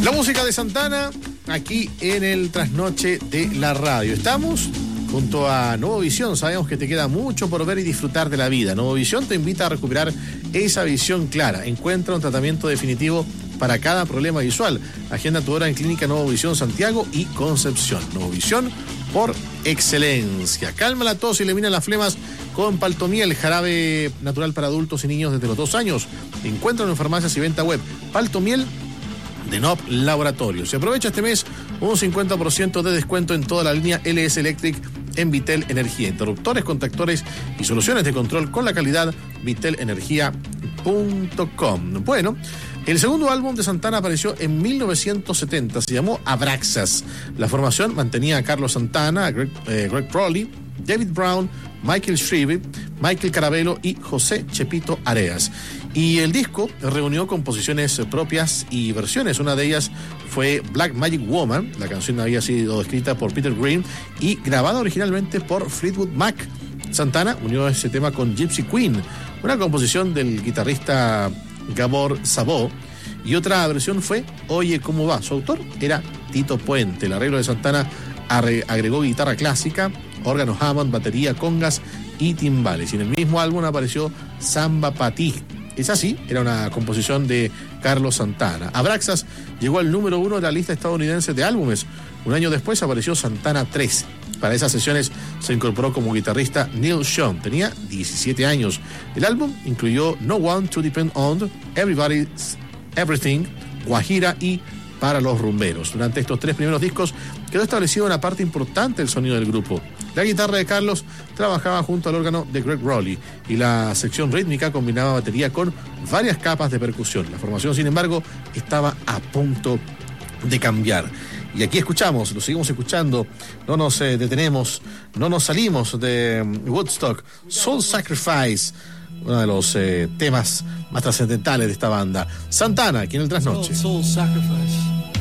La música de Santana, aquí en el Trasnoche de la Radio. Estamos junto a Nuevo Visión. Sabemos que te queda mucho por ver y disfrutar de la vida. Nuevo Visión te invita a recuperar esa visión clara. Encuentra un tratamiento definitivo para cada problema visual. Agenda tu hora en Clínica Nuevo Visión Santiago y Concepción. Nuevo Visión por excelencia. Calma la tos y elimina las flemas con Paltomiel, jarabe natural para adultos y niños desde los 2 años. Encuéntralo en farmacias y venta web. Paltomiel de NOP Laboratorio. Se aprovecha este mes un 50% de descuento en toda la línea LS Electric en Vitel Energía. Interruptores, contactores y soluciones de control con la calidad vitelenergia.com. Bueno, el segundo álbum de Santana apareció en 1970. Se llamó Abraxas. La formación mantenía a Carlos Santana, a Greg Crowley, David Brown, Michael Shriver, Michael Carabello y José Chepito Areas. Y el disco reunió composiciones propias y versiones. Una de ellas fue Black Magic Woman. La canción había sido escrita por Peter Green y grabada originalmente por Fleetwood Mac. Santana unió ese tema con Gypsy Queen, una composición del guitarrista Gabor Szabo, y otra versión fue Oye ¿Cómo va? Su autor era Tito Puente. El arreglo de Santana agregó guitarra clásica, órgano Hammond, batería, congas y timbales. Y en el mismo álbum apareció Samba Pa' Ti. Esa sí, era una composición de Carlos Santana. Abraxas llegó al número 1 de la lista estadounidense de álbumes. Un año después apareció Santana 3. Para esas sesiones se incorporó como guitarrista Neil Schon. Tenía 17 años. El álbum incluyó No One to Depend On, Everybody's Everything, Guajira y Para los Rumberos. Durante estos 3 primeros discos quedó establecida una parte importante del sonido del grupo. La guitarra de Carlos trabajaba junto al órgano de Greg Rowley y la sección rítmica combinaba batería con varias capas de percusión. La formación, sin embargo, estaba a punto de cambiar. Y aquí escuchamos, lo seguimos escuchando, no nos detenemos, no nos salimos de Woodstock. Soul Sacrifice, uno de los temas más trascendentales de esta banda. Santana, aquí en el Trasnoche. Soul Sacrifice.